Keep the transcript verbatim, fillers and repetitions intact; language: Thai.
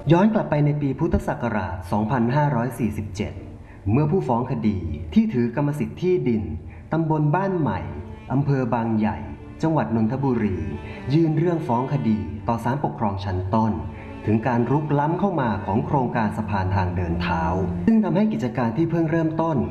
ย้อนกลับไปในปีพุทธศักราช สองพันห้าร้อยสี่สิบเจ็ด เมื่อผู้ฟ้องคดีที่ถือกรรมสิทธิ์ที่ดินตำบลบ้านใหม่อำเภอบางใหญ่จังหวัดนนทบุรียื่นเรื่องฟ้องคดีต่อศาลปกครองชั้นต้นถึงการรุกล้ำเข้ามาของโครงการสะพานทางเดินเท้าซึ่งทำให้กิจการที่เพิ่งเริ่มต้น